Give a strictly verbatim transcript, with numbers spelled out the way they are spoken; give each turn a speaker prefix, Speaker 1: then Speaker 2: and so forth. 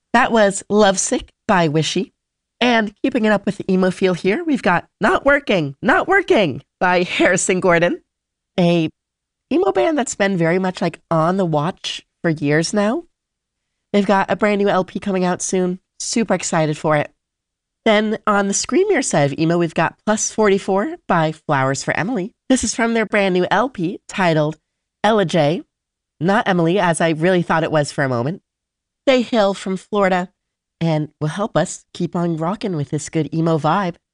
Speaker 1: That was Lovesick by Wishy. And keeping it up with the emo feel here, we've got Not Working, Not Working by Harrison Gordon, a emo band that's been very much like on the watch for years now. They've got a brand new L P coming out soon. Super excited for it. Then on the screamier side of emo, we've got Plus forty-four by Flowers for Emily. This is from their brand new L P titled Ella J, not Emily, as I really thought it was for a moment. They hail from Florida and will help us keep on rocking with this good emo vibe.